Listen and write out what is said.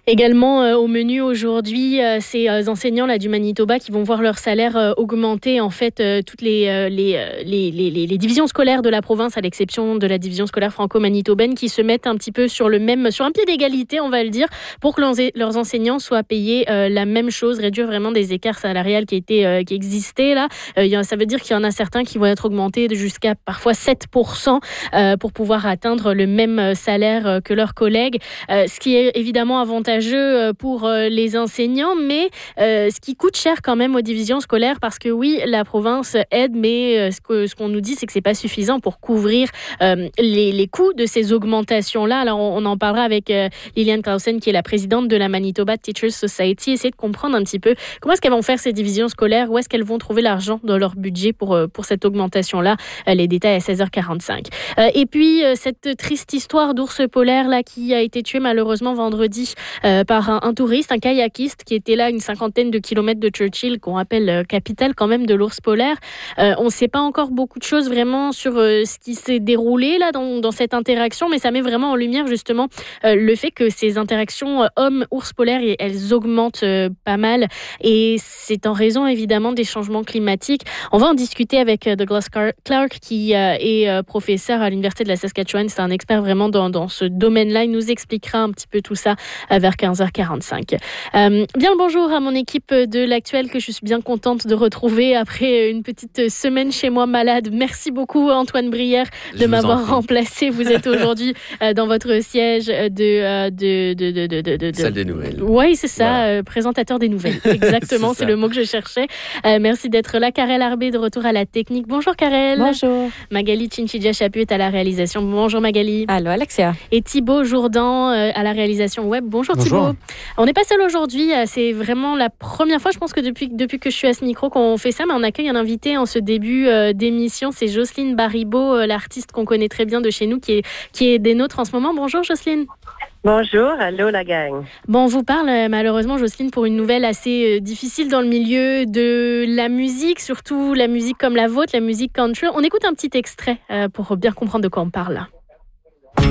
Également au menu aujourd'hui, ces enseignants là du Manitoba qui vont voir leur salaire augmenter. En fait, toutes les divisions scolaires de la province, à l'exception de la division scolaire franco-manitobaine, qui se mettent un petit peu sur un pied d'égalité, on va le dire, pour que leurs enseignants soient payés la même chose, réduire vraiment des écarts salariales qui existaient là. Ça veut dire qu'il y en a certains qui vont être augmentés de jusqu'à parfois 7% pour pouvoir atteindre le même salaire que leurs collègues, ce qui est évidemment avantageux pour les enseignants, mais ce qui coûte cher quand même aux divisions scolaires, parce que oui, la province aide, mais ce qu'on nous dit, c'est que c'est pas suffisant pour couvrir les coûts de ces augmentations-là. Alors, on en parlera avec Liliane Clausen, qui est la présidente de la Manitoba Teachers Society, essayer de comprendre un petit peu comment est-ce qu'elles vont faire ces divisions scolaires, où est-ce qu'elles vont trouver l'argent dans leur budget pour cette augmentation-là. Les détails à 16h45. Et puis, cette triste histoire d'ours polaire là, qui a été tué malheureusement vendredi par un touriste, un kayakiste qui était là à une 50aine de kilomètres de Churchill, qu'on appelle capitale quand même de l'ours polaire. On ne sait pas encore beaucoup de choses vraiment sur ce qui s'est déroulé là dans cette interaction, mais ça met vraiment en lumière justement le fait que ces interactions hommes-ours polaires, elles augmentent pas mal, et c'est en raison évidemment des changements climatiques. On va en discuter avec Douglas Clark, qui est professeur à l'Université de la Saskatchewan. C'est un expert vraiment dans ce domaine-là. Il nous expliquera un petit peu tout ça vers 15h45. Bien le bonjour à mon équipe de l'Actuel, que je suis bien contente de retrouver après une petite semaine chez moi malade. Merci beaucoup Antoine Brière de m'avoir remplacé. Vous êtes aujourd'hui dans votre siège de salle des nouvelles. Oui, c'est ça, voilà. Présentateur des nouvelles. Exactement, c'est le mot que je cherchais. Merci d'être là. Karel Arbé de retour à la technique. Bonjour Karel. Bonjour. Magali Chinchidja-Chaput est à la réalisation. Bonjour Magali. Allô Alexia. Et Thibaut Jourdan à la réalisation web. Bonjour Thibaut. On n'est pas seul aujourd'hui, c'est vraiment la première fois, je pense que depuis que je suis à ce micro qu'on fait ça, mais on accueille un invité en ce début d'émission. C'est Jocelyne Baribeau, l'artiste qu'on connaît très bien de chez nous, qui est des nôtres en ce moment. Bonjour Jocelyne. Bonjour, allô la gang. Bon, on vous parle malheureusement, Jocelyne, pour une nouvelle assez difficile dans le milieu de la musique, surtout la musique comme la vôtre, la musique country. On écoute un petit extrait pour bien comprendre de quoi on parle là.